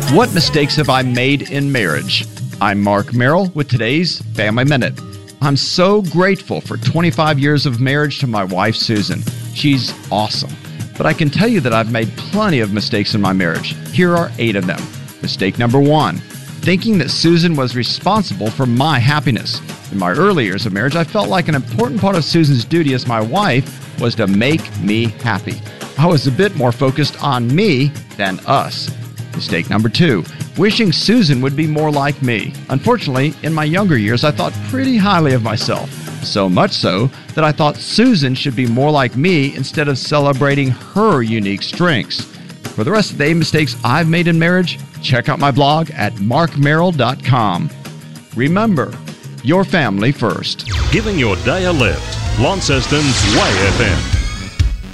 What mistakes have I made in marriage? I'm Mark Merrill with today's Family Minute. I'm so grateful for 25 years of marriage to my wife, Susan. She's awesome. But I can tell you that I've made plenty of mistakes in my marriage. Here are 8 of them. Mistake number 1, thinking that Susan was responsible for my happiness. In my early years of marriage, I felt like an important part of Susan's duty as my wife was to make me happy. I was a bit more focused on me than us. Mistake number 2, wishing Susan would be more like me. Unfortunately, in my younger years, I thought pretty highly of myself. So much so that I thought Susan should be more like me instead of celebrating her unique strengths. For the rest of the 8 mistakes I've made in marriage, check out my blog at markmerrill.com. Remember, your family first. Giving your day a lift. Launceston's Way FM.